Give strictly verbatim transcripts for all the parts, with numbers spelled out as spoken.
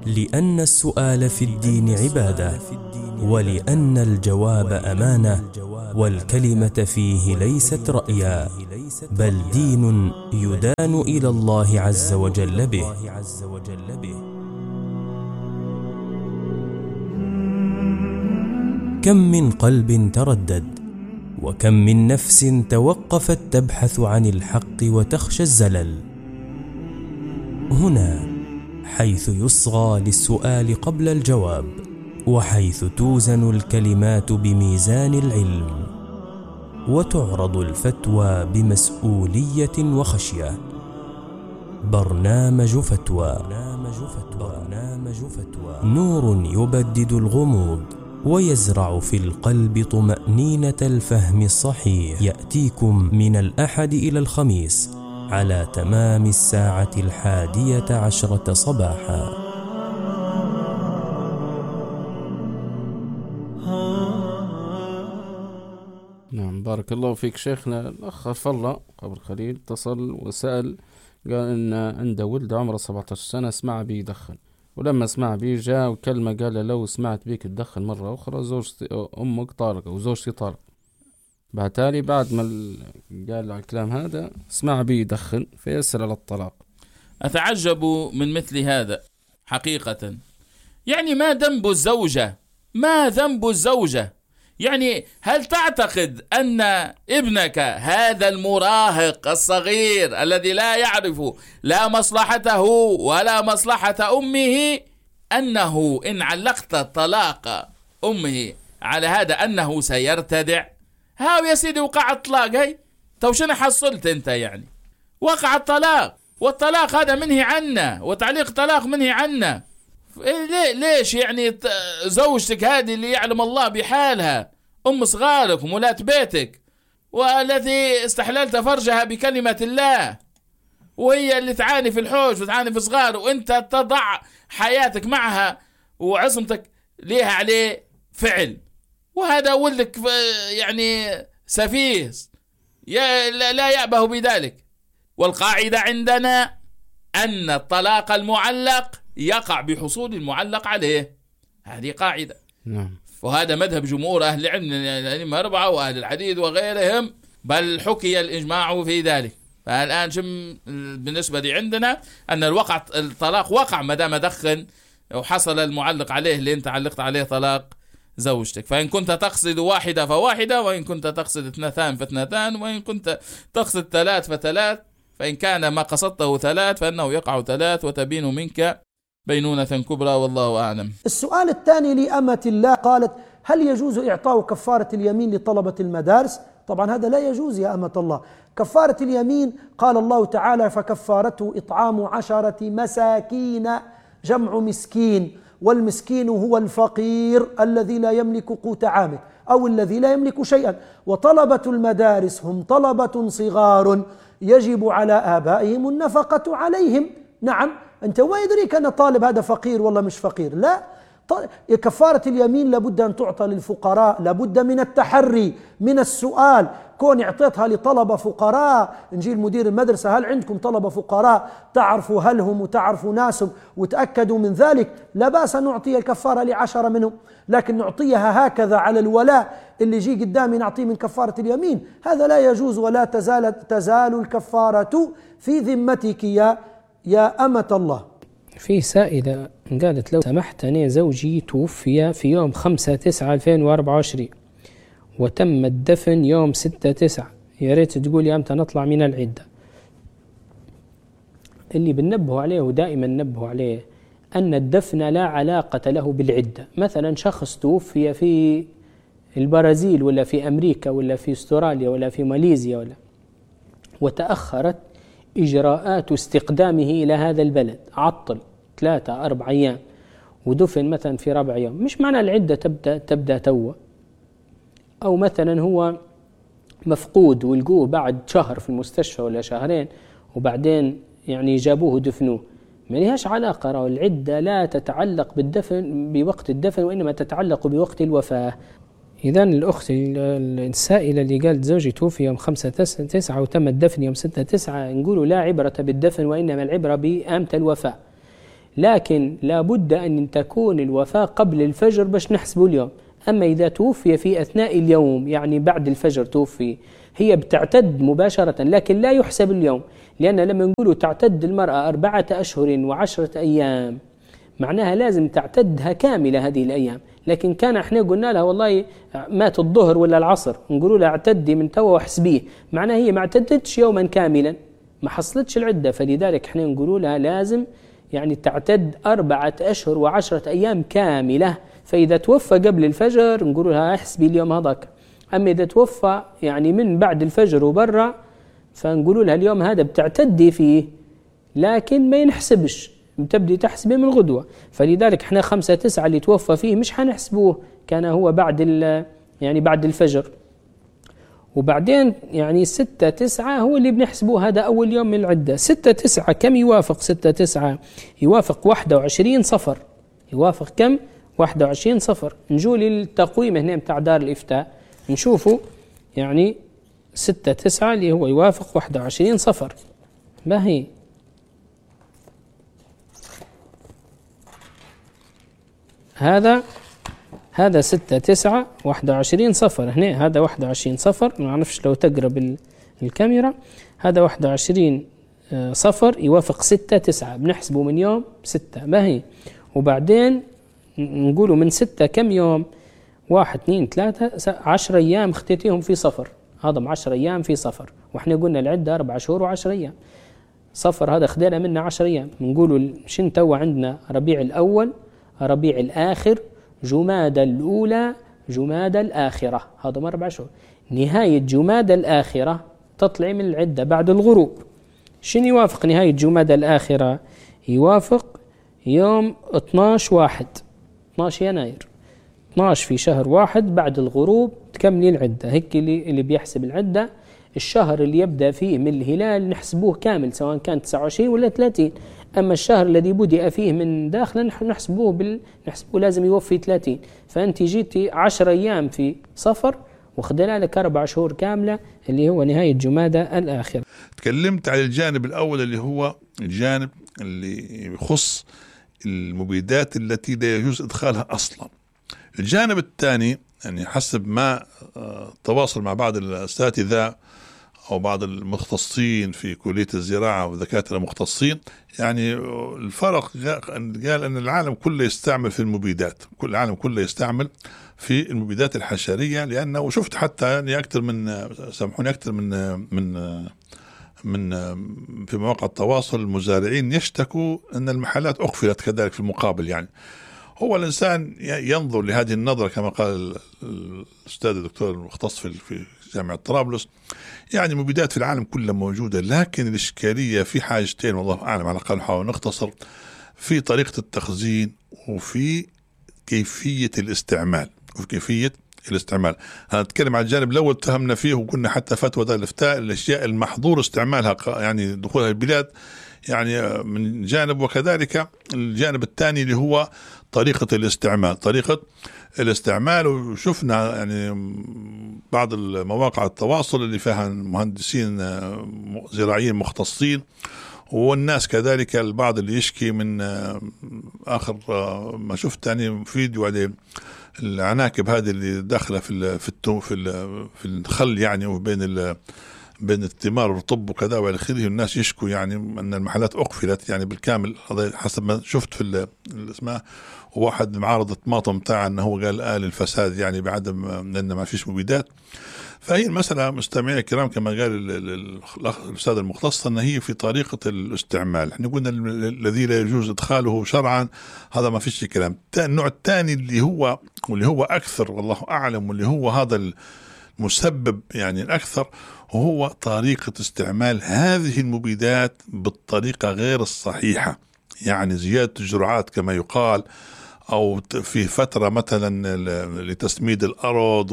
لأن السؤال في الدين عبادة، ولأن الجواب أمانة، والكلمة فيه ليست رأيا، بل دين يدان إلى الله عز وجل به. كم من قلب تردد، وكم من نفس توقفت تبحث عن الحق وتخشى الزلل. هنا حيث يصغى للسؤال قبل الجواب، وحيث توزن الكلمات بميزان العلم، وتعرض الفتوى بمسؤولية وخشية. برنامج فتوى، برنامج فتوى نور يبدد الغموض ويزرع في القلب طمأنينة الفهم الصحيح. يأتيكم من الأحد إلى الخميس على تمام الساعة الحادية عشرة صباحا. نعم، بارك الله فيك شيخنا. الأخ فضل قبل قليل اتصل وسأل، قال إن عنده ولد عمره سبعة عشر سنة سمع بي يدخن، ولما سمع بي جاء وكلمة قال له لو سمعت بيك تدخن مرة أخرى زوجتي أمك طارقة وزوجتي طارق. بعتالي بعد ما قال له الكلام هذا سمع بي يدخن فيسأل على الطلاق. أتعجب من مثل هذا حقيقة. يعني ما ذنب الزوجة؟ ما ذنب الزوجة؟ يعني هل تعتقد أن ابنك هذا المراهق الصغير الذي لا يعرف لا مصلحته ولا مصلحة أمه أنه إن علقت طلاق أمه على هذا أنه سيرتدع؟ هاو يا سيدي وقع الطلاق. هاي تو شنو حصلت أنت؟ يعني وقع الطلاق، والطلاق هذا منهي عنه، وتعليق طلاق منهي عنه. ليش يعني زوجتك هذه اللي يعلم الله بحالها، أم صغارك ومولاة بيتك، والتي استحللت فرجها بكلمة الله، وهي اللي تعاني في الحوش وتعاني في صغار، وانت تضع حياتك معها وعصمتك ليها عليه فعل، وهذا ولدك يعني سفيه لا يأبه بذلك. والقاعدة عندنا أن الطلاق المعلق يقع بحصول المعلق عليه، هذه قاعدة. نعم. وهذا مذهب جمهور أهل العلم، الأئمة الأربعة وأهل الحديث وغيرهم، بل حكي الإجماع في ذلك. فالآن شم بالنسبة لي عندنا أن الوقع الطلاق وقع ما دام دخن وحصل المعلق عليه اللي أنت علقت عليه طلاق زوجتك. فإن كنت تقصد واحدة فواحدة، وإن كنت تقصد اثنتان فاثنتان، وإن كنت تقصد ثلاث فثلاث. فإن كان ما قصدته ثلاث فإنه يقع ثلاث وتبين منك بينونة كبرى، والله أعلم. السؤال الثاني لأمة الله قالت: هل يجوز إعطاء كفارة اليمين لطلبة المدارس؟ طبعا هذا لا يجوز يا أمة الله. كفارة اليمين قال الله تعالى: فكفارته إطعام عشرة مساكين، جمع مسكين، والمسكين هو الفقير الذي لا يملك قوت عامه أو الذي لا يملك شيئا. وطلبة المدارس هم طلبة صغار يجب على آبائهم النفقة عليهم. نعم، أنت ما يدريك أن طالب هذا فقير والله مش فقير، لا. كفارة اليمين لابد أن تعطى للفقراء، لابد من التحري، من السؤال. كون اعطيتها لطلبة فقراء، نجي المدير المدرسة: هل عندكم طلبة فقراء تعرفوا هل هم وتعرفوا ناسهم وتأكدوا من ذلك؟ لا بأس نعطي الكفارة لعشرة منهم، لكن نعطيها هكذا على الولاء اللي يجي قدامي نعطيه من كفارة اليمين، هذا لا يجوز. ولا تزال تزال الكفارة في ذمتك يا يا أمة الله. في سائلة قالت: لو سمحت، أنا زوجي توفي في يوم خمسة تسعة ألفين وأربعة وعشرين وتم الدفن يوم ستة تسعة، يا ريت تقولي أمتى نطلع من العدة. اللي بننبه عليه ودائما ننبه عليه أن الدفن لا علاقة له بالعدة. مثلا شخص توفي في البرازيل ولا في أمريكا ولا في استراليا ولا في ماليزيا ولا وتأخرت إجراءات استقدامه إلى هذا البلد، عطل ثلاثة أربع أيام ودفن مثلا في ربع يوم، مش معنى العدة تبدأ تبدأ توا. أو مثلا هو مفقود ولقوه بعد شهر في المستشفى ولا شهرين وبعدين يعني جابوه دفنوه، ما لهاش علاقة. العدة لا تتعلق بالدفن بوقت الدفن، وإنما تتعلق بوقت الوفاة. إذن الأخت السائلة اللي قالت زوجي توفي يوم خمسة تسعة وتم الدفن يوم ستة تسعة، نقولوا لا عبرة بالدفن، وإنما العبرة بأمتى الوفاة. لكن لابد أن تكون الوفاة قبل الفجر باش نحسبه اليوم. أما إذا توفي في أثناء اليوم يعني بعد الفجر توفي، هي بتعتد مباشرة لكن لا يحسب اليوم، لأن لما نقولوا تعتد المرأة أربعة أشهر وعشرة أيام معناها لازم تعتدها كاملة هذه الأيام. لكن كان احنا قلنا لها والله مات الظهر ولا العصر، نقولوا لها اعتدي من توا وحسبيه، معناها هي ما اعتدتش يوما كاملا، ما حصلتش العدة. فلذلك احنا نقولوا لها لازم يعني تعتد أربعة أشهر وعشرة أيام كاملة. فإذا توفى قبل الفجر نقولوا لها احسبي اليوم هذاك. أما إذا توفى يعني من بعد الفجر وبرا فنقولوا لها اليوم هذا بتعتدي فيه لكن ما ينحسبش، بتبدي تحسبه من غدوة. فلذلك احنا خمسة تسعة اللي توفى فيه مش حنحسبوه، كان هو بعد يعني بعد الفجر. وبعدين يعني ستة تسعة هو اللي بنحسبوه، هذا أول يوم من العدة. ستة تسعة كم يوافق؟ ستة تسعة يوافق واحد وعشرين صفر. يوافق كم؟ واحد وعشرين صفر. نجول التقويم هنا بتاع دار الإفتاء نشوفوا يعني ستة تسعة اللي هو يوافق واحد وعشرين صفر. ما هي هذا هذا ستة تسعة واحد وعشرين صفر. هنا هذا واحد وعشرين صفر، ما نعرفش لو تقرب الكاميرا. هذا واحد وعشرين صفر يوافق ستة تسعة، بنحسبه من يوم ستة. ما هي وبعدين نقولوا من ستة كم يوم؟ واحد اثنين ثلاثة عشر أيام اختيتيهم في صفر، هذا عشر أيام في صفر. وإحنا قلنا العدة أربع شهور وعشر أيام. صفر هذا خدنا منه عشر أيام. نقولوا شن توا عندنا ربيع الأول، ربيع الآخر، جمادى الأولى، جمادى الآخرة، هذا أربع شهور. نهاية جمادى الآخرة تطلع من العدة بعد الغروب. شن يوافق نهاية جمادى الآخرة؟ يوافق يوم اثناش واحد، اثناش يناير، اثناش في شهر واحد بعد الغروب تكملي العدة. هيك اللي, اللي بيحسب العدة. الشهر اللي يبدأ فيه من الهلال نحسبوه كامل سواء كان تسعة وعشرين ولا ثلاثين. أما الشهر الذي بدأ فيه من داخل نحسبوه بال... نحسبوه لازم يوفي ثلاثين. فأنت جيتي عشر أيام في صفر وخدنا لك أربع شهور كاملة اللي هو نهاية جمادى الآخر. تكلمت على الجانب الأول اللي هو الجانب اللي يخص المبيدات التي لا يجوز إدخالها أصلا. الجانب الثاني يعني حسب ما تواصل مع بعض الأساتذة أو بعض المختصين في كلية الزراعة ودكاترة مختصين، يعني الفرق قال أن العالم كله يستعمل في المبيدات، كل العالم كله يستعمل في المبيدات الحشرية، لأنه وشفت حتى يعني أكثر من سامحوني أكثر من من من في مواقع التواصل المزارعين يشتكوا أن المحلات أقفلت كذلك في المقابل. يعني هو الإنسان ينظر لهذه النظرة كما قال الأستاذ الدكتور المختص في جامعة طرابلس، يعني مبيدات في العالم كله موجودة، لكن الإشكالية في حاجتين والله أعلم، على الأقل نحاول نختصر، في طريقة التخزين وفي كيفية الاستعمال وفي كيفية الاستعمال. هنتكلم عن الجانب الأول اتهمنا فيه وقلنا حتى فتوى دار الإفتاء الأشياء المحظور استعمالها يعني دخولها البلاد يعني من جانب، وكذلك الجانب الثاني اللي هو طريقة الاستعمال طريقة الاستعمال. وشفنا يعني بعض المواقع التواصل اللي فيها مهندسين زراعيين مختصين، والناس كذلك البعض اللي يشكي من آخر ما شفت يعني فيديو على العناكب هذه اللي داخلة في في في في الخل يعني وبين بين الثمار والرطب وكذا والى اخره، الناس يشكوا يعني ان المحلات اقفلت يعني بالكامل. هذا حسب ما شفت في الاسماء، وواحد معارض الطماطم بتاع انه هو قال آل الفساد يعني بعدم لان ما فيش مبيدات. فهي المسألة مستمعي الكرام كما قال الأستاذ المختص أن هي في طريقة الاستعمال. احنا قلنا الذي لا يجوز إدخاله شرعا هذا ما فيش كلام. النوع الثاني اللي هو واللي هو أكثر والله أعلم واللي هو هذا المسبب يعني الأكثر، وهو طريقة استعمال هذه المبيدات بالطريقة غير الصحيحة، يعني زيادة الجرعات كما يقال، أو في فترة مثلا لتسميد الأرض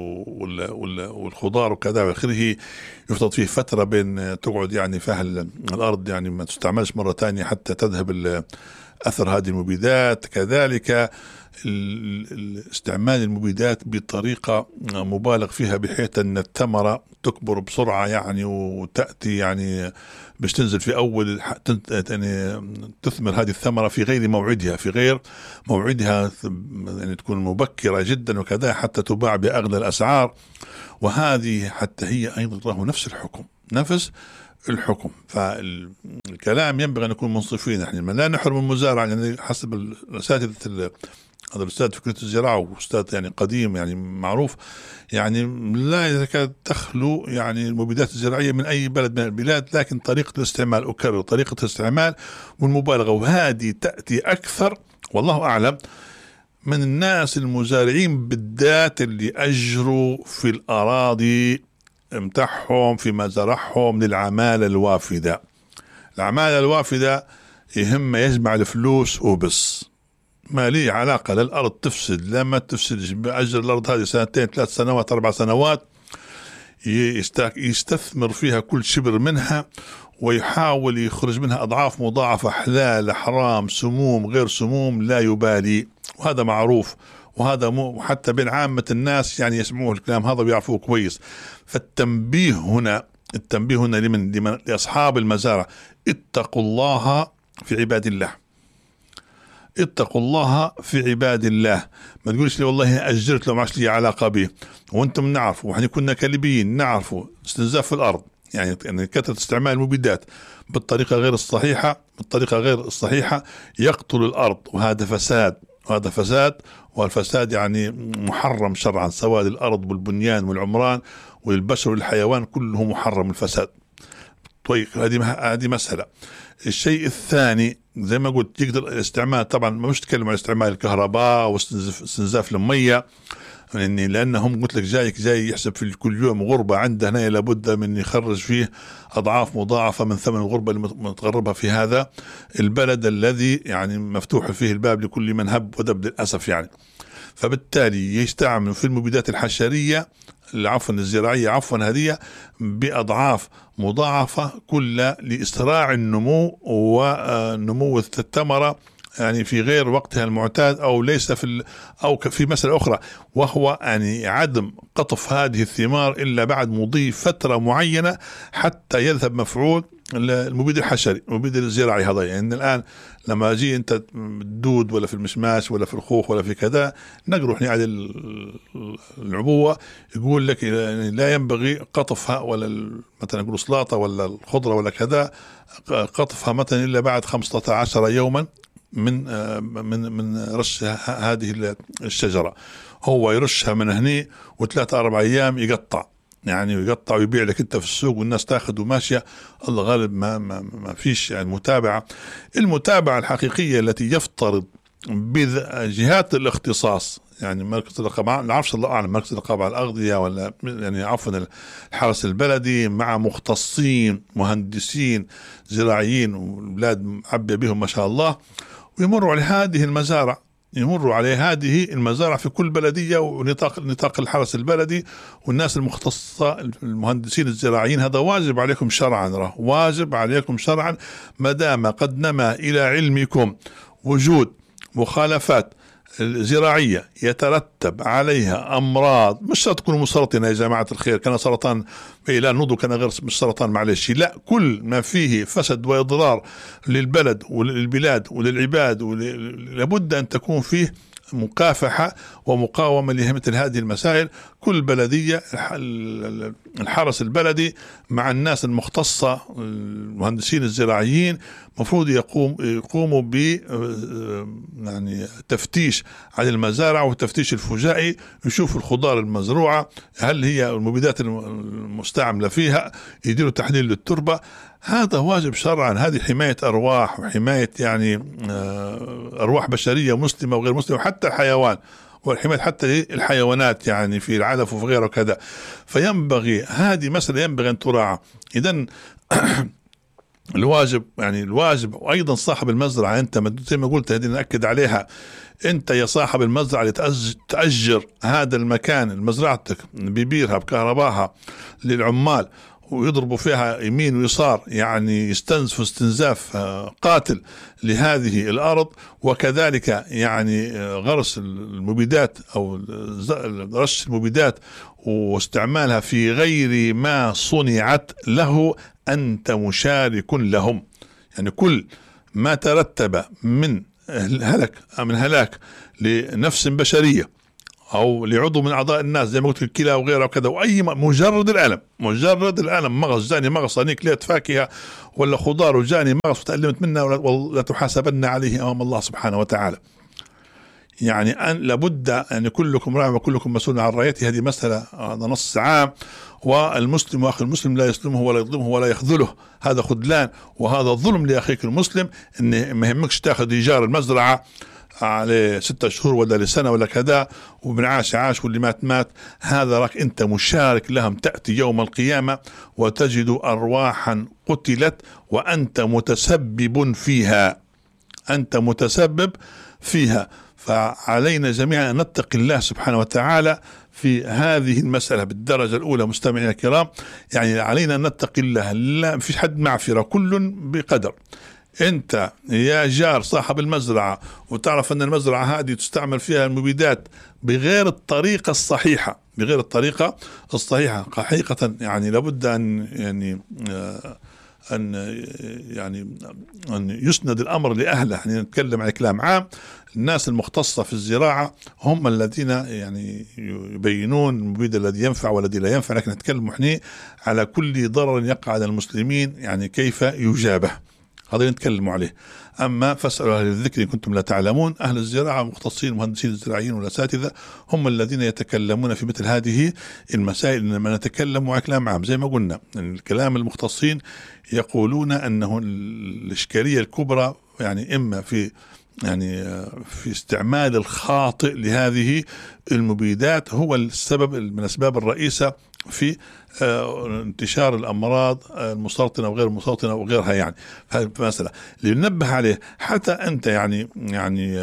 والخضار وكذا وآخره، يفترض فيه فترة بين تقعد يعني فيها الأرض يعني ما تستعملش مرة تانية حتى تذهب أثر هذه المبيدات. كذلك استعمال المبيدات بطريقة مبالغ فيها، بحيث أن الثمرة تكبر بسرعة يعني وتأتي يعني باش تنزل في أول يعني تثمر هذه الثمرة في غير موعدها في غير موعدها يعني تكون مبكرة جدا وكذا حتى تباع بأغلى الأسعار. وهذه حتى هي أيضا له نفس الحكم نفس الحكم. فالكلام ينبغي أن نكون منصفين، احنا لا نحرم المزارع يعني حسب الأساتذة. هذا الأستاذ في كلية الزراعة وأستاذ يعني قديم يعني معروف، يعني لا يكاد تخلو يعني المبيدات الزراعية من أي بلد من البلاد، لكن طريقة الاستعمال أكرر طريقة الاستعمال والمبالغة، وهذه تأتي أكثر والله أعلم من الناس المزارعين بالذات اللي أجروا في الأراضي متاعهم في مزارعهم للعمالة الوافدة. العمالة الوافدة يهم يجمع الفلوس وبس، ما لي علاقة للأرض تفسد لا ما تفسدش، بأجر الأرض هذه سنتين ثلاث سنوات أربع سنوات يستثمر فيها كل شبر منها ويحاول يخرج منها أضعاف مضاعفة، حلال حرام سموم غير سموم لا يبالي، وهذا معروف، وهذا مو حتى بين عامة الناس يعني يسمعوه الكلام هذا ويعرفوه كويس. فالتنبيه هنا التنبيه هنا لمن لمن لأصحاب المزارع، اتقوا الله في عباد الله، اتقوا الله في عباد الله. ما تقولش لي والله أجرت له ما عادش لي علاقة به، وانتم نعرفوا وإحنا كنا كليبيين نعرفوا استنزاف في الأرض يعني يعني كثرة استعمال المبيدات بالطريقة غير الصحيحة بالطريقة غير الصحيحة يقتل الأرض، وهذا فساد وهذا فساد والفساد يعني محرم شرعا، سواء للأرض والبنيان والعمران والبشر والحيوان كله محرم الفساد. طيب هذه هذه مسألة. الشيء الثاني زي ما قلت يقدر الاستعمال، طبعا مش تكلم عن استعمال الكهرباء واستنزاف المية يعني، لأنهم قلت لك جايك جاي يحسب في كل يوم غربة عنده هنا لابد من يخرج فيه أضعاف مضاعفة من ثمن الغربة اللي متغربها في هذا البلد الذي يعني مفتوح فيه الباب لكل من هب ودب للأسف يعني. فبالتالي يستعملوا في المبيدات الحشرية عفوا الزراعية عفوا هذه بأضعاف مضاعفة كل لإسراع النمو ونمو الثمرة يعني في غير وقتها المعتاد، أو ليس في أو في مسألة أخرى وهو يعني عدم قطف هذه الثمار إلا بعد مضي فترة معينة حتى يذهب مفعول المبيد الحشري المبيد الزراعي هذا. يعني الآن لما أجي أنت تدود ولا في المشماش ولا في الخوخ ولا في كذا نقرح على العبوة يقول لك يعني لا ينبغي قطفها، ولا مثلا نقول سلاطة ولا الخضرة ولا كذا قطفها مثلا إلا بعد خمسة عشر يوما من من من رش هذه الشجرة. هو يرشها من هني وثلاثة أربع أيام يقطع يعني يقطع ويبيع لك أنت في السوق والناس تأخذ وماشية. الله غالب ما ما ما فيش يعني متابعة. المتابعة الحقيقية التي يفترض بجهات الاختصاص يعني مركز الرقابة، نعرفش الله أعلم مركز الرقابة على الأغذية ولا يعني عفوا الحرس البلدي مع مختصين مهندسين زراعيين والبلاد معبية بهم ما شاء الله، ويمروا على هذه المزارع يمروا على هذه المزارع في كل بلدية ونطاق نطاق الحرس البلدي والناس المختصة المهندسين الزراعيين. هذا واجب عليكم شرعا، واجب عليكم شرعا ما دام قد نما إلى علمكم وجود مخالفات زراعية يترتب عليها أمراض، مش شرط تكونوا مسرطنة يا جماعة الخير، كان سرطان لا نضو كان غير مش سرطان معلش، لا كل ما فيه فسد وإضرار للبلد وللبلاد وللعباد لابد أن تكون فيه مكافحة ومقاومة لمثل هذه المسائل. كل بلدية الحرس البلدي مع الناس المختصة المهندسين الزراعيين مفروض يقوم يقوموا ب يعني تفتيش على المزارع والتفتيش الفجائي، يشوفوا الخضار المزروعة هل هي المبيدات المستعملة فيها، يديروا تحليل للتربة. هذا واجب شرعا، هذه حماية أرواح وحماية يعني أرواح بشرية مسلمة وغير مسلمة وحتى الحيوان والحماية حتى الحيوانات يعني في العلف وفي غيره كذا. فينبغي هذه مسألة ينبغي أن تراعى. إذن الواجب يعني الواجب وأيضا صاحب المزرعة، أنت زي ما قلت هذه نأكد عليها، أنت يا صاحب المزرعة اللي تأجر هذا المكان مزرعتك ببيرها بكهرباها للعمال ويضربوا فيها يمين ويسار، يعني يستنزفوا استنزاف قاتل لهذه الأرض، وكذلك يعني غرس المبيدات أو رش المبيدات واستعمالها في غير ما صنعت له، أنت مشارك لهم. يعني كل ما ترتب من هلك من هلاك لنفس بشرية أو لعضو من أعضاء الناس زي ما قلت الكلى وغيرها وكذا، وأي مجرد الألم مجرد الألم مغص جاني مغص أنيك ليت فاكهة ولا خضار وجاني مغص وتألمت منها ولا تحاسبن عليه أمام الله سبحانه وتعالى. يعني أن لابد أن يعني كلكم راع وكلكم مسؤول عن رعيته، هذه مسألة هذا نص عام. والمسلم وأخي المسلم لا يسلمه ولا يظلمه ولا يخذله، هذا خذلان وهذا ظلم لأخيك المسلم. إن ما يهمكش تاخذ إيجار المزرعة على ستة شهور ولا لسنة ولا كذا، ومن عاش عاش واللي مات مات، هذا راك أنت مشارك لهم. تأتي يوم القيامة وتجد أرواحا قتلت وأنت متسبب فيها، أنت متسبب فيها. فعلينا جميعا أن نتقي الله سبحانه وتعالى في هذه المسألة بالدرجة الأولى. مستمعينا الكرام، يعني علينا أن نتقي الله، لا فيش حد معفرة، كل بقدر. أنت يا جار صاحب المزرعة وتعرف أن المزرعة هذه تستعمل فيها المبيدات بغير الطريقة الصحيحة، بغير الطريقة الصحيحة حقيقة، يعني لابد أن يعني آه أن يعني أن يسند الأمر لأهله. يعني نتكلم عن كلام عام، الناس المختصة في الزراعة هم الذين يعني يبينون المبيد الذي ينفع والذي لا ينفع، لكن نتكلم احنا على كل ضرر يقع على المسلمين يعني كيف يجابه، هذا نتكلم عليه. أما فاسألوا أهل الذكر إن كنتم لا تعلمون، أهل الزراعة مختصين المهندسين الزراعيين والأساتذة هم الذين يتكلمون في مثل هذه المسائل. إنما نتكلم على كلام عام زي ما قلنا، الكلام المختصين يقولون أنه الإشكالية الكبرى يعني إما في يعني في استعمال الخاطئ لهذه المبيدات، هو السبب من الأسباب الرئيسة في انتشار الأمراض المسرطنة وغير المسرطنة وغيرها. يعني فمثلا لننبه عليه، حتى أنت يعني يعني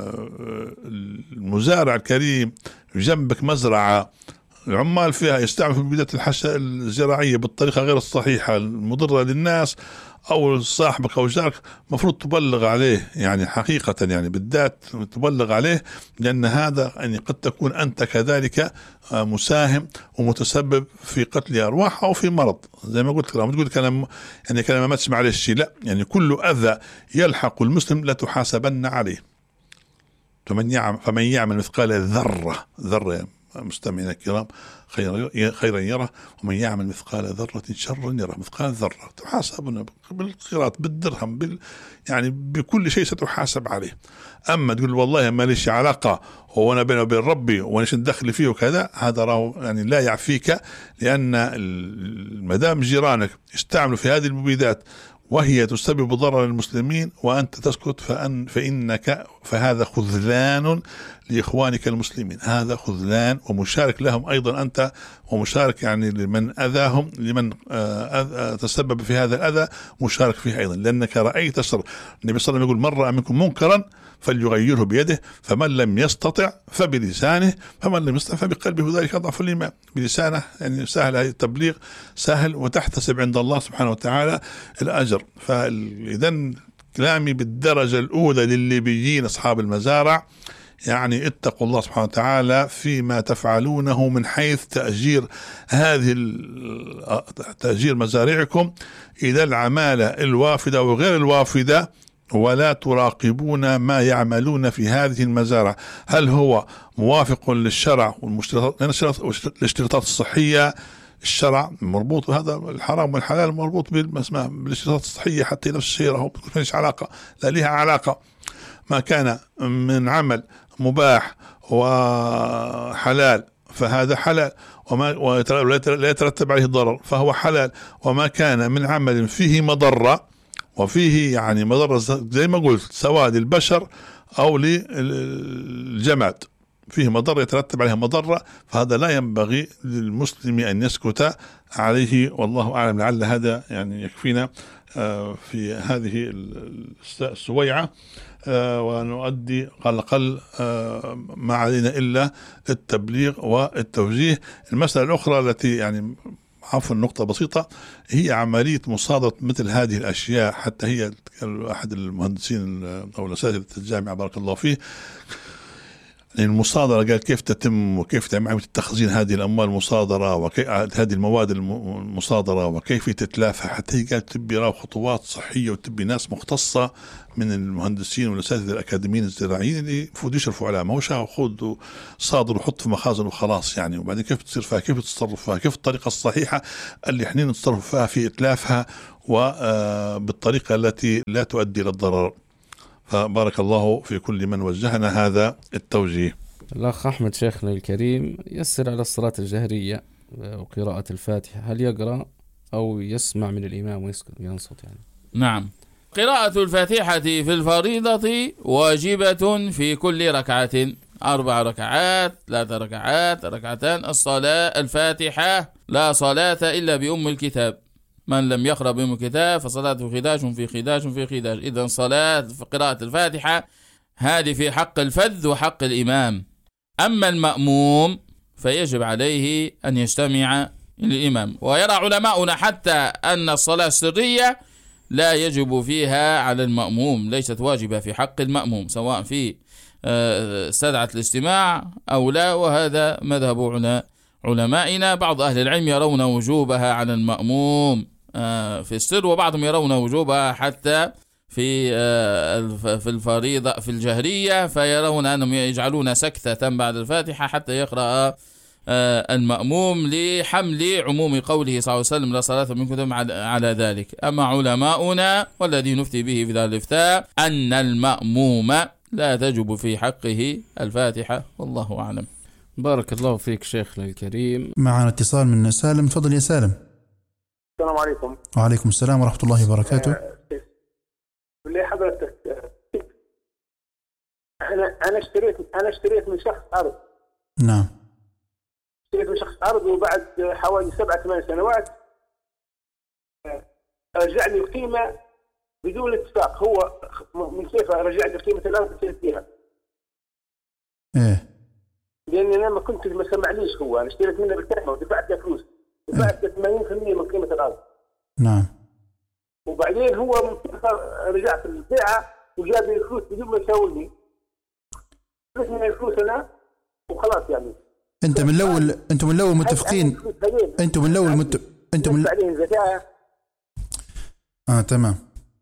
المزارع الكريم جنبك مزرعة العمال فيها يستعمل في المبيدات الحشة الزراعية بالطريقة غير الصحيحة المضرة للناس، أو صاحبك أو جارك مفروض تبلغ عليه، يعني حقيقة يعني بالذات تبلغ عليه، لأن هذا يعني قد تكون أنت كذلك مساهم ومتسبب في قتل أرواح أو في مرض. زي ما قلت لك تقول كلام يعني كلام ما تسمع عليه الشيء، لا، يعني كل أذى يلحق المسلم لتحاسبن عليه. فمن يعمل فمن يعمل مثقال ذرة ذرة مستمعينا الكرام خيرا يره، ومن يعمل مثقال ذرة شرا يره. مثقال ذرة تحاسبنا بالقيراط بالدرهم بال يعني بكل شيء ستحاسب عليه. أما تقول والله ما ليش علاقة وانا بيني وبين ربي ونيش ندخل فيه وكذا، هذا راهو يعني لا يعفيك، لأن المدام جيرانك يستعملوا في هذه المبيدات وهي تسبب ضرر للمسلمين وأنت تسكت، فأن فإنك فهذا خذلان لإخوانك المسلمين، هذا خذلان ومشارك لهم أيضا أنت، ومشارك يعني لمن أذاهم، لمن أذى تسبب في هذا الأذى مشارك فيه أيضا، لأنك رأيت شر. النبي صلى الله عليه وسلم يقول: من رأى منكم منكرا فليغيره بيده، فمن لم يستطع فبلسانه، فمن لم يستطع فبقلبه، ذلك أضعف الإيمان. بلسانه يعني سهل التبليغ، سهل، وتحتسب عند الله سبحانه وتعالى الأجر. فإذا كلامي بالدرجة الأولى للليبيين أصحاب المزارع، يعني اتقوا الله سبحانه وتعالى فيما تفعلونه من حيث تأجير هذه تأجير مزارعكم إلى العمالة الوافدة وغير الوافدة، ولا تراقبون ما يعملون في هذه المزارع، هل هو موافق للشرع والاشتراطات الصحية. الشرع مربوط بهذا، الحرام والحلال مربوط بالاشتراطات الصحية، حتى نفس الشيء راهو مفيش علاقة، لا لها علاقة. ما كان من عمل مباح وحلال فهذا حلال، وما لا يترتب عليه ضرر فهو حلال، وما كان من عمل فيه مضرة وفيه يعني مضرة زي ما قلت سواء للبشر أو للجماد، فيه مضرة يترتب عليها مضرة، فهذا لا ينبغي للمسلم أن يسكت عليه. والله أعلم. لعل هذا يعني يكفينا في هذه السويعة، ونؤدي على الأقل ما علينا إلا التبليغ والتوجيه. المسألة الأخرى التي يعني عفوا نقطة بسيطة، هي عملية مصادرة مثل هذه الأشياء. حتى هي أحد المهندسين أو الأساتذة الجامعة بارك الله فيه، المصادرة قال كيف تتم وكيف تتم عملية تخزين هذه الأموال المصادرة وكيف هذه المواد المصادرة وكيف تتلافها. حتى هي قالت تبي له خطوات صحية وتبي ناس مختصة من المهندسين والأساتذة الأكاديميين الزراعيين اللي المفروض يشرفوا عليها، ما هو شاء خذ صادر وحط في مخازن وخلاص يعني. وبعدين كيف تصير فيها، كيف تتصرف فيها، كيف الطريقة الصحيحة اللي احنا نتصرف فيها في إتلافها وبالطريقة التي لا تؤدي للضرر. فبارك الله في كل من وجهنا هذا التوجيه. الأخ أحمد شيخنا الكريم يسر على الصلاة الجهرية وقراءة الفاتحة، هل يقرأ أو يسمع من الإمام وينصت يعني؟ نعم، قراءة الفاتحة في الفريضة واجبة في كل ركعة، أربع ركعات، ثلاث ركعات، ركعتان. الصلاة الفاتحة لا صلاة إلا بأم الكتاب، من لم يقرأ بأم الكتاب فصلاته خداش في خداش في خداش. إذن صلاة في قراءة الفاتحة هذه في حق الفذ وحق الإمام. أما المأموم فيجب عليه أن يجتمع الإمام. ويرى علماؤنا حتى أن الصلاة السرية لا يجب فيها على المأموم، ليست واجبة في حق المأموم سواء في استدعت الاجتماع أو لا، وهذا مذهب علمائنا. بعض أهل العلم يرون وجوبها على المأموم في السر، وبعضهم يرون وجوبها حتى في في الفريضة في الجهرية، فيرون أنهم يجعلون سكتة بعد الفاتحة حتى يقرأ المأموم لحمل عموم قوله صلى الله عليه وسلم لا صلاة منكم على ذلك. أما علماؤنا والذي نفتي به في ذا الإفتاء أن المأموم لا تجب في حقه الفاتحة، والله أعلم. بارك الله فيك شيخنا الكريم. معنا اتصال من سالم، تفضل يا سالم. السلام عليكم. وعليكم السلام ورحمة الله وبركاته. بالله حضرتك، أنا أنا اشتريت أنا اشتريت من شخص أرض. نعم. اشتريت من شخص أرض، وبعد حوالي سبع ثمان سنوات رجع لي القيمة بدون اتفاق. هو من كيف رجع لي قيمة الأرض اللي اشتريت فيها؟ إيه. لأن أنا ما كنت ما سمعليش، هو أنا اشتريت منه بالكلمة ودفعت له فلوس، دفعت ثمانين بالمئة من قيمة الأرض. نعم. وبعدين هو من كيف رجعت البيعة وجاب لي الفلوس بدون ما يساويني، فلوس من الفلوس أنا وخلاص يعني. أنت من الأول أنتم من الأول متفقين أنتم من الأول مت... أنتم من عليه الزكاة. آه تمام.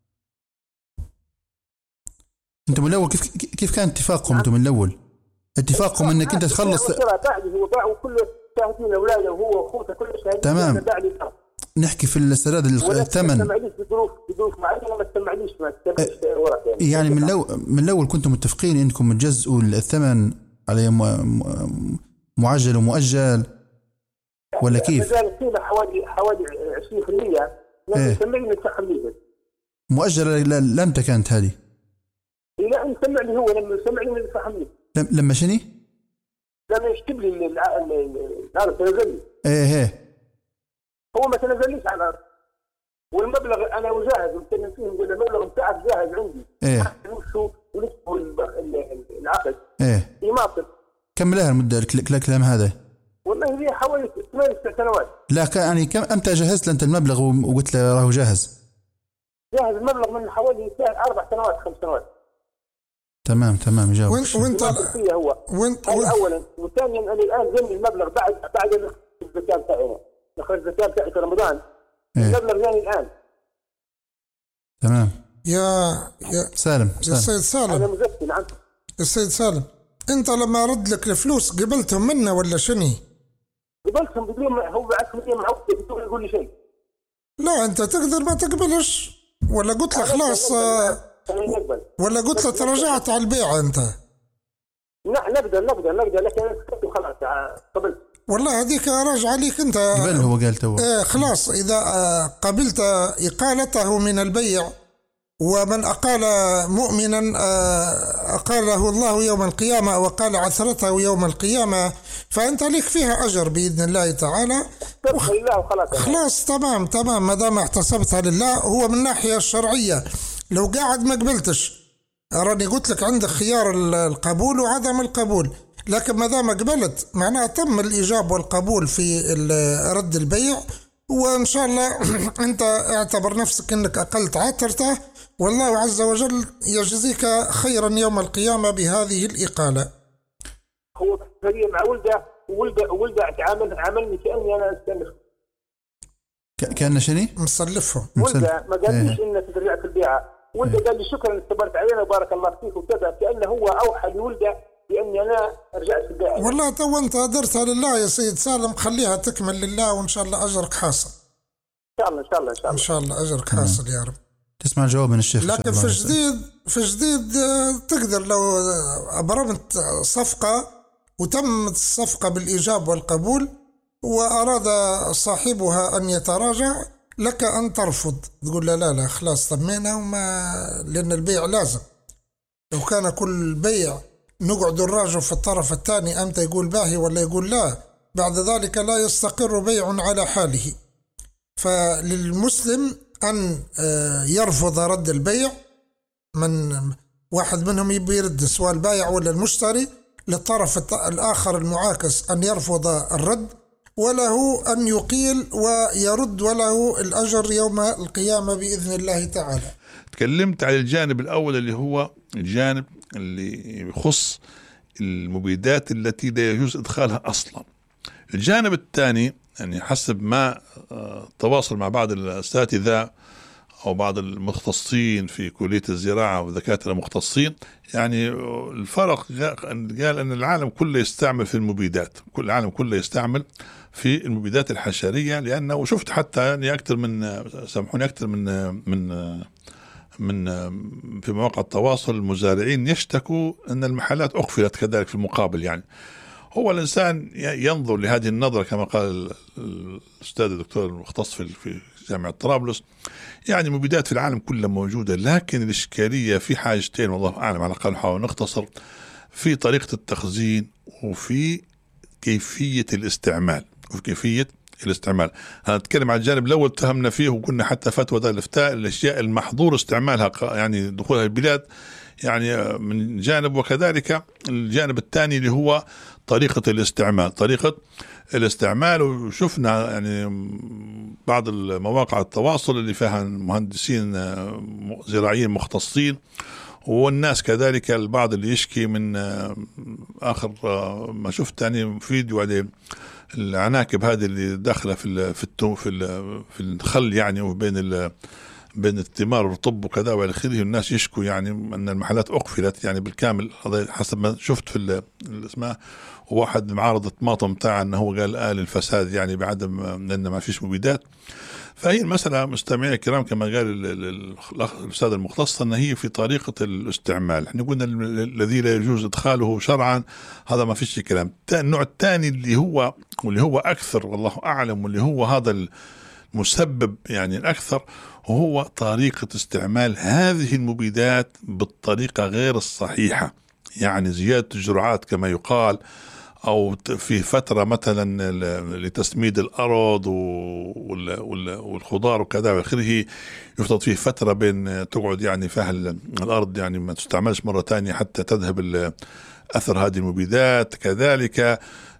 أنتم من الأول كيف كيف كان اتفاقكم؟ أنتم من الأول اتفاقكم انك انت تخلص. هو باع وكل شاهدين اولاده وهو واخوته كل شاهدين. تمام. نحكي في السداد الثمن. ما سمعليش بظروف بظروف معينه، ما سمعليش ما تسمعليش ورق يعني. يعني من لو من الاول كنتم متفقين انكم تجزئوا الثمن على معجل ومؤجل ولا كيف؟ مازال القيمه حوالي حوالي عشرين بالمئة لكن سمعني التخليد. مؤجله لم كانت هذه؟ لا سمعني هو لما سمعني من التخليد. لما شني؟ لما يكتب لي الارض تنزل لي. ايه ايه. هو ما تنزليش على الارض والمبلغ انا وجاهز وكان فيه نقول المبلغ بتاعك جاهز عندي. ايه. شو ونكتبوا العقد. ايه. يماطل. كم لها المده الكلام هذا؟ والله هي حوالي ثمان سنوات. لا كان يعني كم امتى جهزت انت المبلغ وقلت له راهو جاهز؟ جاهز المبلغ من حوالي اربع سنوات خمس سنوات. تمام تمام جاوب. وين وانت هو وانت اولا وثانيا انا الان جاني المبلغ بعد بعد الزكاه بتاعي نخرج الزكاه بتاعي في رمضان. إيه؟ المبلغ جاني الان. تمام. يا يا سالم يا سيد سالم. انا مزكي. نعم السيد سالم، انت لما رد لك الفلوس قبلتهم منه ولا شني؟ قبلتهم بدون هو بعثهم لي معوض بدون يقول لي شيء. لا انت تقدر ما تقبلش ولا قلت له خلاص ولا قلت له تراجعت على البيع انت؟ لا نقدر نقدر نقدر لكن انا خلاص قبلت. والله هذيك راجع عليك انت. قبل هو قال تو. اه خلاص اذا قبلت اقالته من البيع، ومن أقال مؤمنا أقاله الله يوم القيامة وقال عثرته يوم القيامة، فأنت لك فيها أجر بإذن الله تعالى. خلاص تمام تمام ما دام احتسبتها لله. هو من الناحية الشرعية لو قاعد ما قبلتش راني قلت لك عندك خيار القبول وعدم القبول، لكن ما دام قبلت معناها تم الإجابة والقبول في رد البيع، وإن شاء الله أنت اعتبر نفسك أنك أقلت عثرته، والله عز وجل يجزيك خيرا يوم القيامة بهذه الإقالة. هو هي مع ولده ولده ولده عامل عاملني كأني أنا أستلف كأنه شني مسلفهم. ولده ما قاليش إيه. إنك رجعت البيعة، ولده قال لي شكرا استبرت علينا وبارك الله فيك وكذا، كأنه هو أوحى لولده بأني أنا رجعت البيعة. والله تو أنت درتها لله يا سيد سالم، خليها تكمل لله وإن شاء الله أجرك حاصل. إن شاء الله إن شاء الله إن شاء الله إن شاء الله أجرك حاصل يا رب. تسمع جواب من الشيخ. لكن في جديد في جديد تقدر لو أبرمت صفقة وتمت الصفقة بالإيجاب والقبول وأراد صاحبها أن يتراجع، لك أن ترفض، تقول لا لا لا خلاص طمينا وما، لأن البيع لازم. لو كان كل بيع نقعد نراجع في الطرف الثاني أمتى يقول باهي ولا يقول لا، بعد ذلك لا يستقر بيع على حاله. فللمسلم أن يرفض رد البيع، من واحد منهم يبي يرد سواء البائع ولا المشتري، للطرف الآخر المعاكس أن يرفض الرد، وله أن يقيل ويرد وله الأجر يوم القيامة بإذن الله تعالى. تكلمت على الجانب الأول اللي هو الجانب اللي يخص المبيدات التي لا يجوز إدخالها أصلا. الجانب الثاني يعني حسب ما تواصل مع بعض الأساتذة أو بعض المختصين في كلية الزراعة ودكاترة المختصين، يعني الفرق قال أن العالم كله يستعمل في المبيدات، كل العالم كله يستعمل في المبيدات الحشرية، لأنه شفت حتى يعني أكثر من سامحوني أكثر من من من في مواقع التواصل المزارعين يشتكوا أن المحلات أقفلت كذلك في المقابل. يعني هو الإنسان ينظر لهذه النظرة كما قال الأستاذ الدكتور المختص في جامعة طرابلس، يعني مبيدات في العالم كله موجودة، لكن الإشكالية في حاجتين والله أعلم، على الأقل نحاول نختصر، في طريقة التخزين وفي كيفية الاستعمال وفي كيفية الاستعمال. هنتكلم عن الجانب الأول تهمنا فيه وقلنا حتى فتوى دار الإفتاء الأشياء المحظور استعمالها يعني دخولها البلاد يعني من جانب، وكذلك الجانب الثاني اللي هو طريقة الاستعمال طريقة الاستعمال. وشفنا يعني بعض المواقع التواصل اللي فيها مهندسين زراعيين مختصين، والناس كذلك البعض اللي يشكي من آخر ما شفت يعني فيديو على العناكب هذه اللي داخلة في في في الخل يعني وبين بين الثمار والرطب وكذا والى اخره، الناس يشكوا يعني ان المحلات اقفلت يعني بالكامل. هذا حسب ما شفت في الاسماء، وواحد معارض الطماطم بتاع انه هو قال آل الفساد يعني بعدم لان ما فيش مبيدات. فهي المسألة مستمعين الكرام كما قال الأستاذ المختص أن هي في طريقة الاستعمال. احنا قلنا الذي لا يجوز إدخاله شرعا هذا ما فيش كلام. النوع الثاني اللي هو واللي هو أكثر والله أعلم واللي هو هذا المسبب يعني الأكثر، وهو طريقة استعمال هذه المبيدات بالطريقة غير الصحيحة، يعني زيادة الجرعات كما يقال، أو في فترة مثلا لتسميد الأرض والخضار وكذا وآخره، يفترض فيه فترة بين تقعد يعني فيها الأرض يعني ما تستعملش مرة تانية حتى تذهب أثر هذه المبيدات. كذلك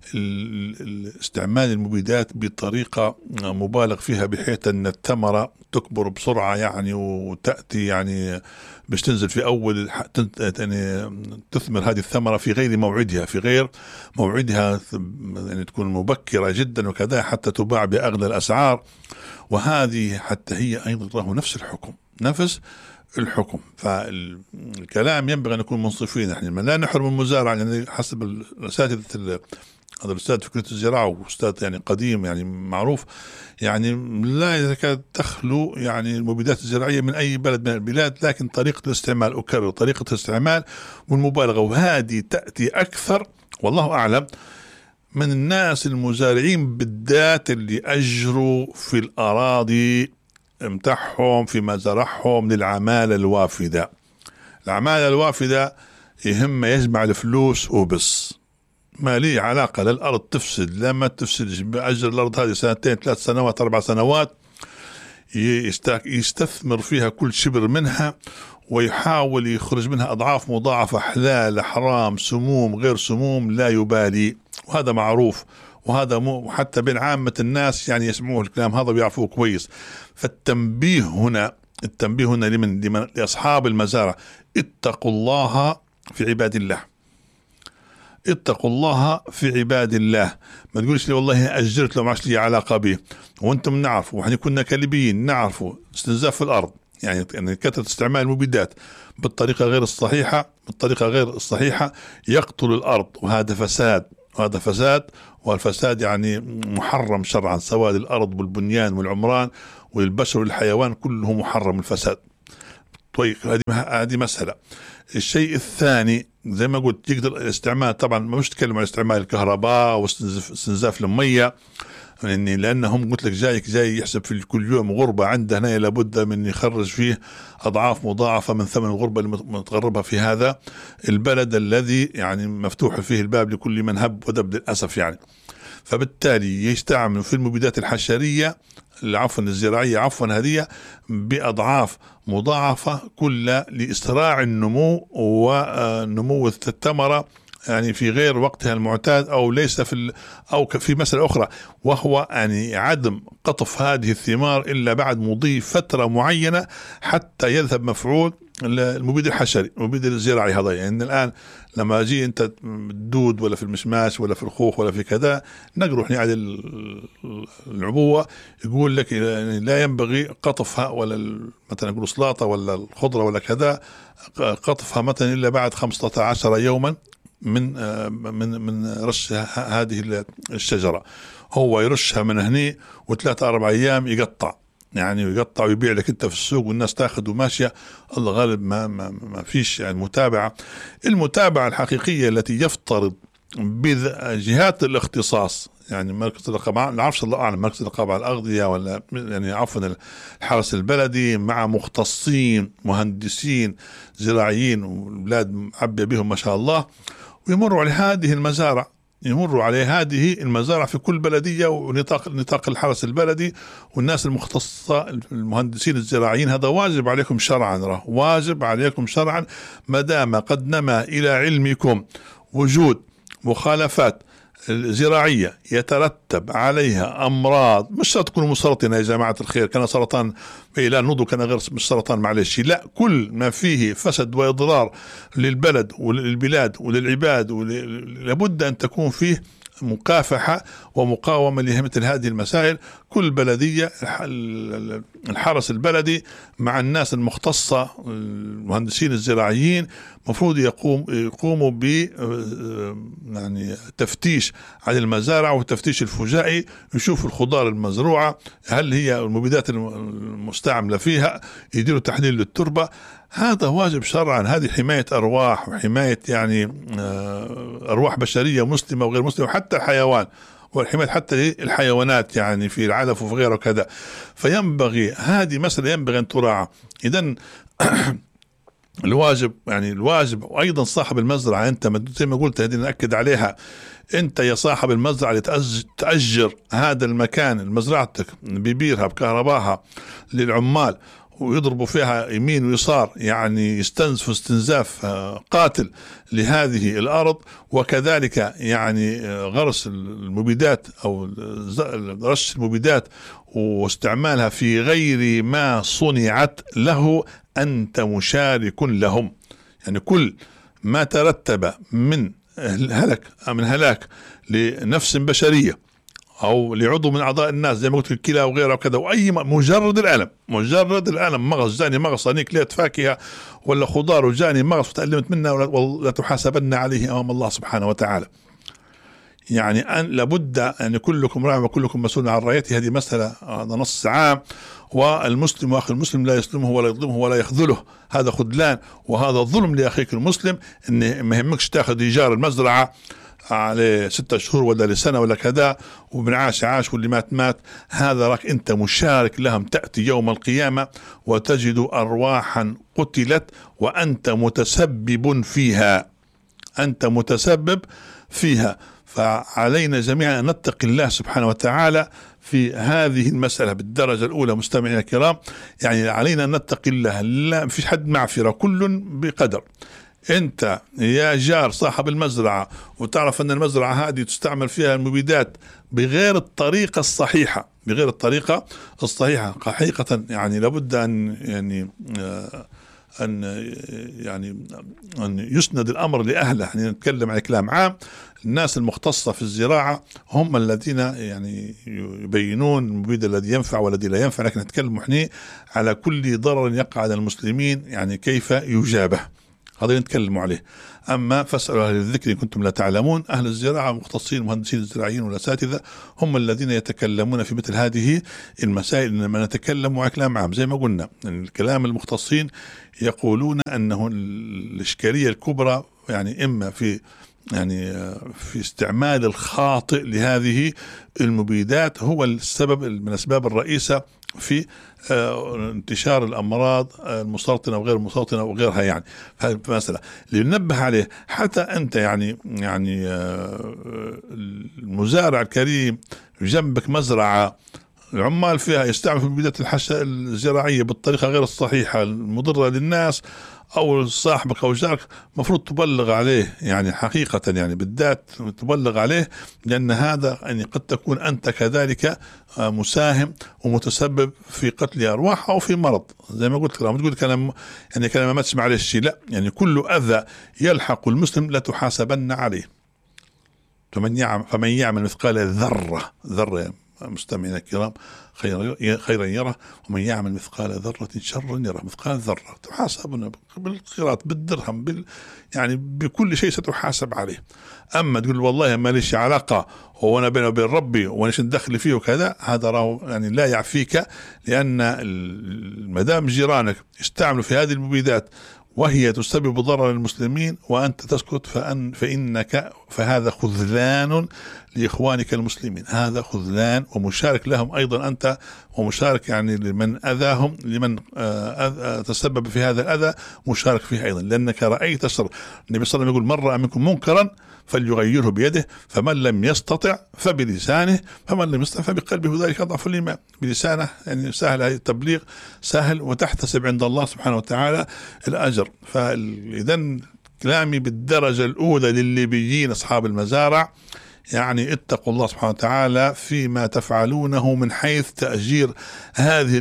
استعمال المبيدات بطريقة مبالغ فيها بحيث أن الثمرة تكبر بسرعة يعني وتأتي يعني باش تنزل في أول يعني تثمر هذه الثمرة في غير موعدها في غير موعدها يعني تكون مبكرة جدا وكذا حتى تباع بأغلى الأسعار. وهذه حتى هي أيضا له نفس الحكم نفس الحكم. فالكلام ينبغي أن نكون منصفين، احنا لا نحرم المزارع يعني حسب الأساتذة. هذا الأستاذ في كلية الزراعة وأستاذ يعني قديم يعني معروف، يعني لا يكاد تخلو يعني المبيدات الزراعية من أي بلد من البلاد، لكن طريقة الاستعمال أكرر طريقة الاستعمال والمبالغة، وهذه تأتي أكثر والله أعلم من الناس المزارعين بالذات اللي أجروا في الأراضي متاعهم فيما زرعهم للعمالة الوافدة. العمالة الوافدة يهم يجمع الفلوس وبس، ما لي علاقة للأرض تفسد لا ما تفسدش، بأجر الأرض هذه سنتين ثلاث سنوات أربع سنوات يستثمر فيها كل شبر منها ويحاول يخرج منها أضعاف مضاعفة، حلال حرام سموم غير سموم لا يبالي، وهذا معروف وهذا مو حتى بين عامة الناس يعني يسمعوه الكلام هذا ويعرفوه كويس. فالتنبيه هنا التنبيه هنا لمن, لمن لأصحاب المزارع، اتقوا الله في عباد الله، اتقوا الله في عباد الله. ما تقولش لي والله أجرت لو ما عادش لي علاقة به، وانتم نعرفوا وإحنا كنا كليبيين نعرفوا استنزاف في الأرض، يعني يعني كثرة استعمال المبيدات بالطريقة غير الصحيحة بالطريقة غير الصحيحة يقتل الأرض، وهذا فساد وهذا فساد والفساد يعني محرم شرعا، سواد الأرض والبنيان والعمران والبشر والحيوان كله محرم الفساد. طيب هذه هذه مسألة. الشيء الثاني زي ما قلت يقدر الاستعمال، طبعا ما مش تكلم عن استعمال الكهرباء واستنزاف المية، يعني لأنهم قلت لك جايك جاي يحسب في كل يوم غربة عنده هنا لابد من يخرج فيه أضعاف مضاعفة من ثمن الغربة المتغربة في هذا البلد الذي يعني مفتوح فيه الباب لكل من هب ودب للأسف يعني. فبالتالي يستعمل في المبيدات الحشرية عفوا الزراعية عفوا هذه بأضعاف مضاعفة كل لإسراع النمو ونمو الثمرة يعني في غير وقتها المعتاد أو ليس في أو في مسألة أخرى، وهو يعني عدم قطف هذه الثمار إلا بعد مضي فترة معينة حتى يذهب مفعول المبيد الحشري المبيد الزراعي هذا. يعني الآن لما أجي أنت الدود ولا في المشماش ولا في الخوخ ولا في كذا نقرح نعد العبوة يقول لك يعني لا ينبغي قطفها ولا مثلا نقول سلاطة ولا الخضرة ولا كذا قطفها مثلا إلا بعد خمسة عشر يوما من من من رش هذه الشجرة. هو يرشها من هني وثلاثة أربع أيام يقطع يعني يقطع ويبيع لك أنت في السوق والناس تأخذ وماشية. الله غالب ما ما ما فيش يعني متابعة. المتابعة الحقيقية التي يفترض بجهات الاختصاص يعني مركز الرقابة، لا عارفش الله أعلم مركز الرقابة على الأغذية ولا يعني عفوا الحرس البلدي مع مختصين مهندسين زراعيين والبلاد معبية بهم ما شاء الله، ويمروا على هذه المزارع يمروا على هذه المزارع في كل بلدية ونطاق نطاق الحرس البلدي والناس المختصة المهندسين الزراعيين. هذا واجب عليكم شرعا، واجب عليكم شرعا ما دام قد نما إلى علمكم وجود مخالفات زراعية يترتب عليها أمراض مش شرط تكونوا مسرطنة يا جماعة الخير، كان سرطان لا نضو كان غير مش سرطان معلش، لا كل ما فيه فسد وإضرار للبلد وللبلاد وللعباد لابد أن تكون فيه مكافحة ومقاومة لمثل هذه المسائل. كل بلدية الحرس البلدي مع الناس المختصة المهندسين الزراعيين مفروض يقوم يقوموا ب يعني تفتيش على المزارع وتفتيش الفجائي، يشوفوا الخضار المزروعة هل هي المبيدات المستعملة فيها، يديروا تحليل للتربة. هذا واجب شرعا، هذه حماية أرواح وحماية يعني أرواح بشرية مسلمة وغير مسلمة وحتى الحيوان والحماية حتى الحيوانات يعني في العلف وفي غيره كذا. فينبغي هذه مسألة ينبغي أن تراعى. إذن الواجب يعني الواجب وأيضا صاحب المزرعة أنت زي ما قلت هذه نأكد عليها، أنت يا صاحب المزرعة اللي تأجر هذا المكان مزرعتك ببيرها بكهرباها للعمال ويضربوا فيها يمين ويسار يعني يستنزفوا استنزاف قاتل لهذه الأرض، وكذلك يعني غرس المبيدات أو رش المبيدات واستعمالها في غير ما صنعت له أنت مشارك لهم. يعني كل ما ترتب من هلك من هلاك لنفس بشرية أو لعضو من أعضاء الناس زي ما قلت الكلى وغيرها وكذا، وأي مجرد الألم مجرد الألم مغص جاني مغص أنيك ليت فاكهة ولا خضار وجاني مغص وتألمت منها ولا تحاسبن عليه أمام الله سبحانه وتعالى. يعني أن لابد أن كلكم راع وكلكم مسؤول عن رعيته. هذه مسألة هذا نص عام. والمسلم وأخي المسلم لا يسلمه ولا يظلمه ولا يخذله، هذا خذلان وهذا ظلم لأخيك المسلم. إن ما يهمكش تأخذ إيجار المزرعة على ستة شهور ولا لسنة ولا كذا ومن عاش عاش واللي مات مات، هذا راك أنت مشارك لهم. تأتي يوم القيامة وتجد أرواحا قتلت وأنت متسبب فيها، أنت متسبب فيها. فعلينا جميعا أن نتقي الله سبحانه وتعالى في هذه المسألة بالدرجة الأولى. مستمعينا الكرام يعني علينا أن نتقي الله، لا فيش حد معفرة، كل بقدر. أنت يا جار صاحب المزرعة وتعرف أن المزرعة هذه تستعمل فيها المبيدات بغير الطريقة الصحيحة بغير الطريقة الصحيحة حقيقة، يعني لابد أن يعني آه أن يعني أن يسند الأمر لأهله. يعني نتكلم عن كلام عام، الناس المختصة في الزراعة هم الذين يعني يبينون المبيد الذي ينفع والذي لا ينفع، لكن نتكلم احنا على كل ضرر يقع على المسلمين يعني كيف يجابه، هذا نتكلم عليه. أما فاسألوا أهل الذكر إن كنتم لا تعلمون، أهل الزراعة مختصين المهندسين الزراعيين والأساتذة هم الذين يتكلمون في مثل هذه المسائل. إنما نتكلم على كلام عام زي ما قلنا، الكلام المختصين يقولون أنه الإشكالية الكبرى يعني إما في يعني في استعمال الخاطئ لهذه المبيدات، هو السبب من الأسباب الرئيسة في انتشار الأمراض المسرطنة وغير المسرطنة وغيرها. يعني مثلا اللي ننبه عليه حتى أنت يعني يعني المزارع الكريم جنبك مزرعة العمال فيها يستعمل في مبيدات الحشة الزراعية بالطريقة غير الصحيحة المضرة للناس، أو صاحبك أو جارك مفروض تبلغ عليه، يعني حقيقة يعني بالذات تبلغ عليه، لأن هذا يعني قد تكون أنت كذلك مساهم ومتسبب في قتل أرواح أو في مرض. زي ما قلت لك تقول كلام يعني كلام ما تسمع عليه الشيء، لا، يعني كل أذى يلحق المسلم لا تحاسبن عليه. فمن يعمل فمن يعمل مثقال ذرة ذرة مستمعين الكرام خيرا يره، ومن يعمل مثقال ذرة شرا يره. مثقال ذرة تحاسبنا بالقيراط بالدرهم بال يعني بكل شيء ستحاسب عليه. أما تقول والله ما ليش علاقة وانا بيني وبين ربي ونيش ندخل فيه وكذا، هذا راه يعني لا يعفيك، لأن المدام جيرانك يستعملوا في هذه المبيدات وهي تسبب ضرر للمسلمين وأنت تسكت، فأن فإنك فهذا خذلان لإخوانك المسلمين، هذا خذلان ومشارك لهم أيضا أنت، ومشارك يعني لمن أذاهم، لمن تسبب في هذا الأذى مشارك فيه أيضا، لأنك رأيت الشر. النبي صلى الله عليه وسلم يقول من رأى منكم منكرا فليغيره بيده، فمن لم يستطع فبلسانه، فمن لم يستطع فبقلبه، ذلك أضعف الإيمان. بلسانه يعني سهل التبليغ، سهل وتحتسب عند الله سبحانه وتعالى الأجر. فإذا كلامي بالدرجة الأولى للليبيين أصحاب المزارع، يعني اتقوا الله سبحانه وتعالى فيما تفعلونه من حيث تأجير هذه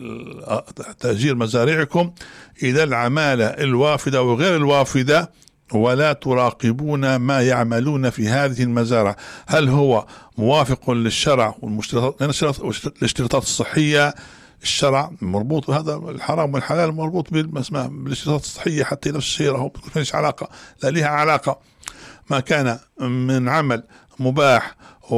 تأجير مزارعكم إلى العمالة الوافدة وغير الوافدة، ولا تراقبون ما يعملون في هذه المزارع هل هو موافق للشرع والاشتراطات الصحية. الشرع مربوط بهذا، الحرام والحلال مربوط بالاشتراطات الصحية، حتى نفس الشيء راهو ماليش علاقة، لا لها علاقة. ما كان من عمل مباح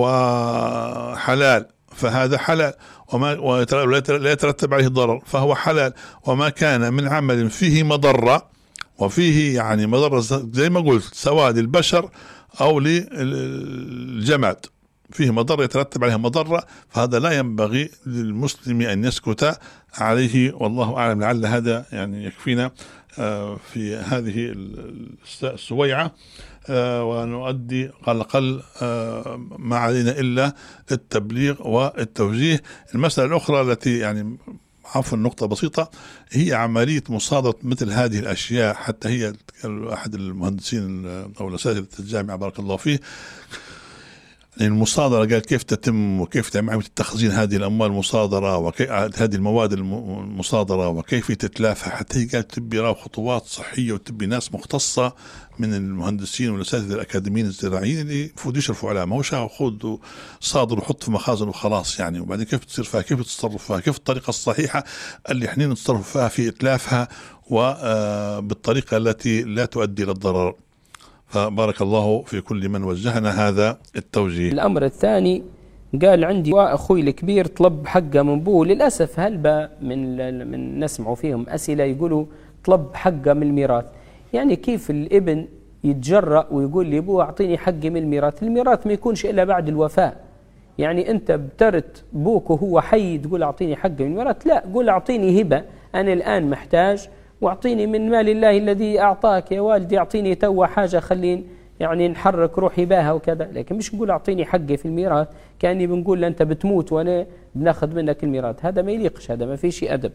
وحلال فهذا حلال، وما لا يترتب عليه ضرر فهو حلال، وما كان من عمل فيه مضرة وفيه يعني مضرة زي ما قلت سواء للبشر أو للجماد، فيه مضرة يترتب عليها مضرة، فهذا لا ينبغي للمسلم أن يسكت عليه. والله أعلم. لعل هذا يعني يكفينا في هذه السويعة، ونؤدي على الأقل ما علينا إلا التبليغ والتوجيه. المسألة الأخرى التي يعني عفوا نقطة بسيطة هي عملية مصادرة مثل هذه الأشياء. حتى هي أحد المهندسين أو الأساتذة الجامعة بارك الله فيه، المصادرة قال كيف تتم وكيف تعمل تخزين هذه الأموال المصادرة وهذه المواد المصادرة وكيف تتلافى. حتى هي قال تبي راو خطوات صحية وتبي ناس مختصة من المهندسين والأساتذة الأكاديميين الزراعيين اللي المفروض يشرفوا عليها، ما هو خذ صادر وحط في مخازن وخلاص يعني. وبعدين كيف تصير فيها، كيف تتصرف فيها، كيف الطريقة الصحيحة اللي احنا نتصرف فيها في إتلافها وبالطريقة التي لا تؤدي للضرر. فبارك الله في كل من وجهنا هذا التوجيه. الأمر الثاني قال عندي أخوي الكبير طلب حقه من بوه، للأسف هلبا من من نسمعوا فيهم أسئلة يقولوا طلب حقه من الميراث. يعني كيف الابن يتجرأ ويقول لي أبوه أعطيني حقي من الميراث؟ الميراث ما يكونش إلا بعد الوفاة. يعني أنت بترت بوك وهو حي تقول أعطيني حقي من الميراث؟ لا، قول أعطيني هبة، أنا الآن محتاج واعطيني من مال الله الذي أعطاك يا والدي، أعطيني توا حاجة خلين يعني نحرك روحي باها وكذا. لكن مش نقول أعطيني حقي في الميراث كأني بنقول أنت بتموت وأنا بناخذ منك الميراث، هذا ما يليقش، هذا ما في شيء أدب.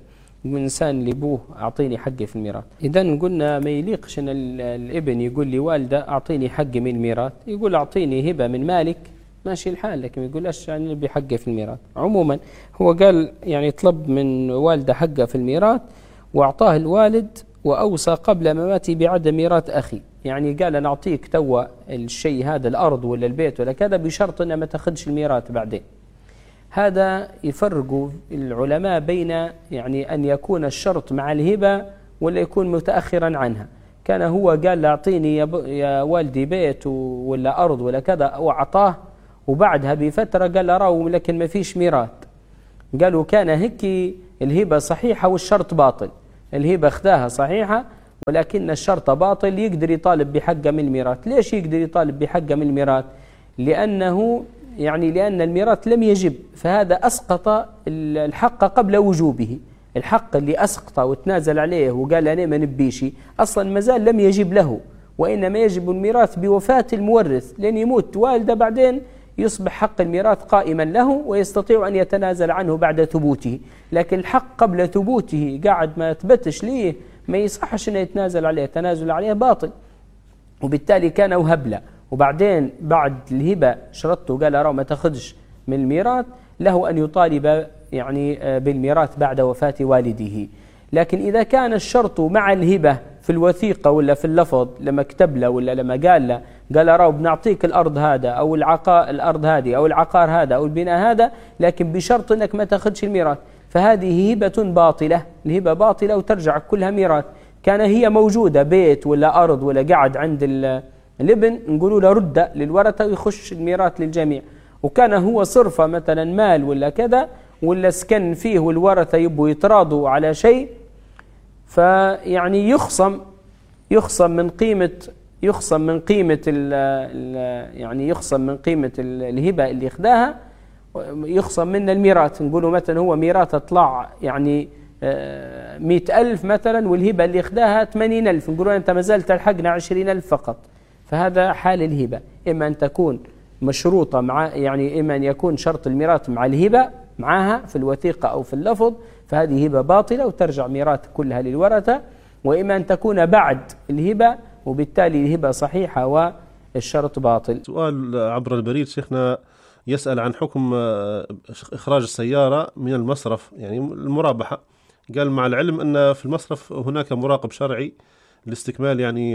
من إنسان اللي أبوه أعطيني حقي في الميراث. إذا قلنا ما يليقش أن الابن يقول لي والده أعطيني حقي من الميراث، يقول أعطيني هبة من مالك ماشي الحال، لكن ما يقولش يعني بحقه في الميراث. عموما هو قال يعني طلب من والده حقه في الميراث وأعطاه الوالد، وأوصى قبل مماتي بعدم ميراث أخي، يعني قال أنا أعطيك توا الشيء هذا الأرض ولا البيت ولا كذا بشرط أنه ما تاخذش الميراث بعدين. هذا يفرق العلماء بين يعني أن يكون الشرط مع الهبة ولا يكون متأخرا عنها. كان هو قال أعطيني يا والدي بيت ولا أرض ولا كذا وأعطاه، وبعدها بفترة قال أراه لكن ما فيش ميراث. قالوا كان هيك الهبة صحيحة والشرط باطل، الهبة اخذاها صحيحة ولكن الشرط باطل، يقدر يطالب بحقه من الميراث. ليش يقدر يطالب بحقه من الميراث؟ لأنه يعني لأن الميراث لم يجب، فهذا أسقط الحق قبل وجوبه. الحق اللي أسقطه وتنازل عليه وقال أنا ما نبيشي أصلا مازال لم يجب له، وإنما يجب الميراث بوفاة المورث، لأن يموت والده بعدين يصبح حق الميراث قائما له ويستطيع أن يتنازل عنه بعد ثبوته. لكن الحق قبل ثبوته قاعد ما تبتش ليه ما يصحش أن يتنازل عليه، تنازل عليه باطل، وبالتالي كان وهب له. وبعدين بعد الهبة شرطه قال أرى ما تأخذش من الميراث، له أن يطالب يعني بالميراث بعد وفاة والده. لكن إذا كان الشرط مع الهبة في الوثيقة ولا في اللفظ لما كتب له ولا لما قال له قال أرى بنعطيك الأرض هذا أو العقار الأرض هذه أو العقار هذا أو البناء هذا لكن بشرط أنك ما تأخذش الميراث، فهذه هبة باطلة، الهبة باطلة وترجع كلها ميراث. كان هي موجودة بيت ولا أرض ولا قاعد عند الابن نقولوا له رد للورثة ويخش الميراث للجميع. وكان هو صرفة مثلا مال ولا كذا ولا سكن فيه والورثة يبوا يتراضوا على شيء، فيعني يخصم يخصم من قيمة يخصم من قيمة ال ال يعني يخصم من قيمة الهبة اللي اخذاها، يخصم من الميراث. نقولوا مثلا هو ميراث طلع يعني مئة ألف مثلا والهبة اللي اخذاها ثمانين ألف، نقولوا أنت ما زلت تلحقنا عشرين ألف فقط. فهذا حال الهبة، إما أن تكون مشروطة مع يعني إما أن يكون شرط الميراث مع الهبة معها في الوثيقة أو في اللفظ، فهذه هبة باطلة وترجع ميراث كلها للورثة، وإما أن تكون بعد الهبة وبالتالي الهبة صحيحة والشرط باطل. سؤال عبر البريد شيخنا يسأل عن حكم إخراج السيارة من المصرف، يعني المرابحة. قال مع العلم أن في المصرف هناك مراقب شرعي لاستكمال يعني